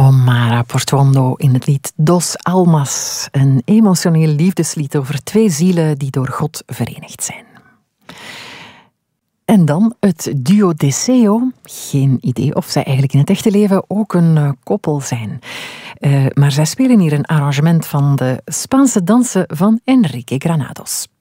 Omara Portuondo in het lied Dos Almas. Een emotioneel liefdeslied over twee zielen die door God verenigd zijn. En dan het duo Deseo. Geen idee of zij eigenlijk in het echte leven ook een koppel zijn. Maar zij spelen hier een arrangement van de Spaanse dansen van Enrique Granados.